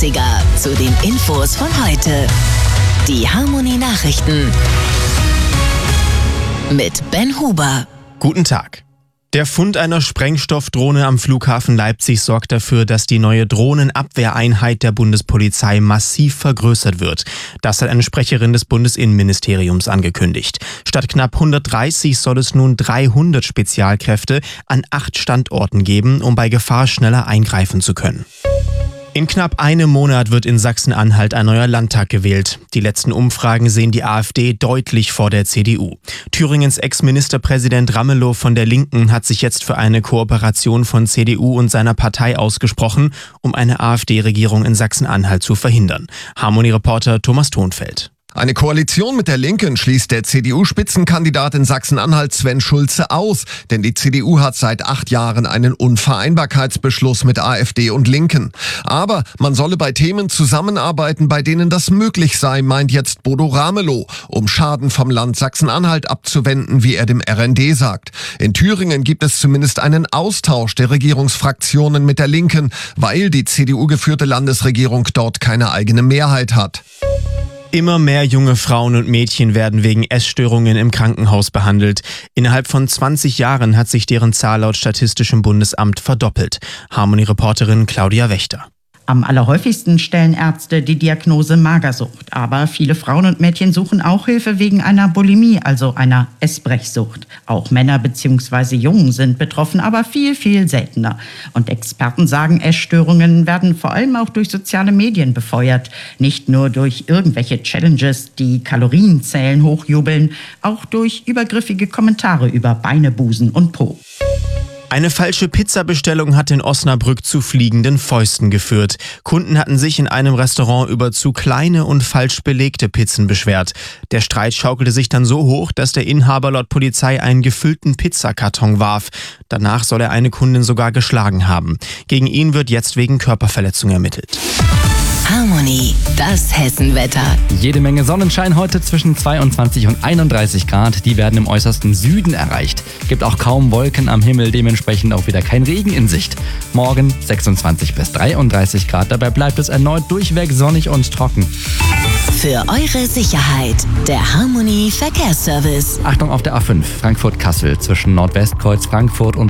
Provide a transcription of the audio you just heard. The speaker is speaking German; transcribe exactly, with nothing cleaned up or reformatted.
Digga, zu den Infos von heute. Die Harmony Nachrichten mit Ben Huber. Guten Tag. Der Fund einer Sprengstoffdrohne am Flughafen Leipzig sorgt dafür, dass die neue Drohnenabwehreinheit der Bundespolizei massiv vergrößert wird. Das hat eine Sprecherin des Bundesinnenministeriums angekündigt. Statt knapp hundertdreißig soll es nun dreihundert Spezialkräfte an acht Standorten geben, um bei Gefahr schneller eingreifen zu können. In knapp einem Monat wird in Sachsen-Anhalt ein neuer Landtag gewählt. Die letzten Umfragen sehen die AfD deutlich vor der C D U. Thüringens Ex-Ministerpräsident Ramelow von der Linken hat sich jetzt für eine Kooperation von C D U und seiner Partei ausgesprochen, um eine AfD-Regierung in Sachsen-Anhalt zu verhindern. Harmony-Reporter Thomas Thonfeld. Eine Koalition mit der Linken schließt der C D U-Spitzenkandidat in Sachsen-Anhalt Sven Schulze aus, denn die C D U hat seit acht Jahren einen Unvereinbarkeitsbeschluss mit AfD und Linken. Aber man solle bei Themen zusammenarbeiten, bei denen das möglich sei, meint jetzt Bodo Ramelow, um Schaden vom Land Sachsen-Anhalt abzuwenden, wie er dem R N D sagt. In Thüringen gibt es zumindest einen Austausch der Regierungsfraktionen mit der Linken, weil die C D U-geführte Landesregierung dort keine eigene Mehrheit hat. Immer mehr junge Frauen und Mädchen werden wegen Essstörungen im Krankenhaus behandelt. Innerhalb von zwanzig Jahren hat sich deren Zahl laut Statistischem Bundesamt verdoppelt. Harmony-Reporterin Claudia Wächter. Am allerhäufigsten stellen Ärzte die Diagnose Magersucht. Aber viele Frauen und Mädchen suchen auch Hilfe wegen einer Bulimie, also einer Essbrechsucht. Auch Männer bzw. Jungen sind betroffen, aber viel, viel seltener. Und Experten sagen, Essstörungen werden vor allem auch durch soziale Medien befeuert. Nicht nur durch irgendwelche Challenges, die Kalorienzählen hochjubeln, auch durch übergriffige Kommentare über Beine, Busen und Po. Eine falsche Pizzabestellung hat in Osnabrück zu fliegenden Fäusten geführt. Kunden hatten sich in einem Restaurant über zu kleine und falsch belegte Pizzen beschwert. Der Streit schaukelte sich dann so hoch, dass der Inhaber laut Polizei einen gefüllten Pizzakarton warf. Danach soll er eine Kundin sogar geschlagen haben. Gegen ihn wird jetzt wegen Körperverletzung ermittelt. Harmony, das Hessenwetter. Jede Menge Sonnenschein heute zwischen zweiundzwanzig und einunddreißig Grad. Die werden im äußersten Süden erreicht. Gibt auch kaum Wolken am Himmel, dementsprechend auch wieder kein Regen in Sicht. Morgen sechsundzwanzig bis dreiunddreißig Grad. Dabei bleibt es erneut durchweg sonnig und trocken. Für eure Sicherheit, der Harmony Verkehrsservice. Achtung auf der A fünf Frankfurt-Kassel zwischen Nordwestkreuz Frankfurt und